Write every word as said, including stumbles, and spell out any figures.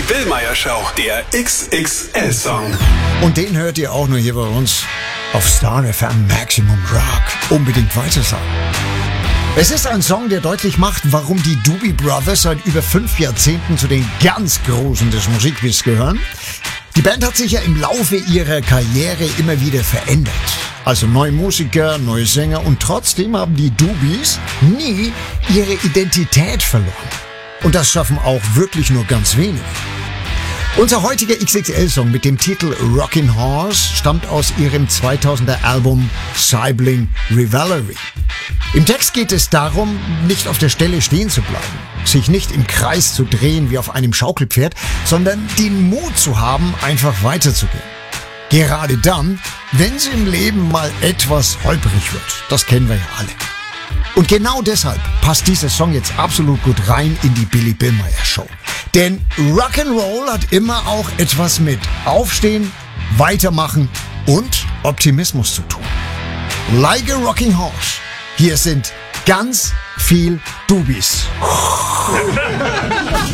Billmeyer Show, der X X L-Song. Und den hört ihr auch nur hier bei uns auf Star F M Maximum Rock. Unbedingt weitersagen. Es ist ein Song, der deutlich macht, warum die Doobie Brothers seit über fünf Jahrzehnten zu den ganz Großen des Musikbiz gehören. Die Band hat sich ja im Laufe ihrer Karriere immer wieder verändert. Also neue Musiker, neue Sänger und trotzdem haben die Doobies nie ihre Identität verloren. Und das schaffen auch wirklich nur ganz wenige. Unser heutiger X X L-Song mit dem Titel Rockin' Horse stammt aus ihrem zweitausender Album Sibling Rivalry. Im Text geht es darum, nicht auf der Stelle stehen zu bleiben, sich nicht im Kreis zu drehen wie auf einem Schaukelpferd, sondern den Mut zu haben, einfach weiterzugehen. Gerade dann, wenn es im Leben mal etwas holprig wird. Das kennen wir ja alle. Und genau deshalb passt dieser Song jetzt absolut gut rein in die Billy Billmeyer Show. Denn Rock'n'Roll hat immer auch etwas mit Aufstehen, Weitermachen und Optimismus zu tun. Like a Rocking Horse. Hier sind ganz viel Doobies.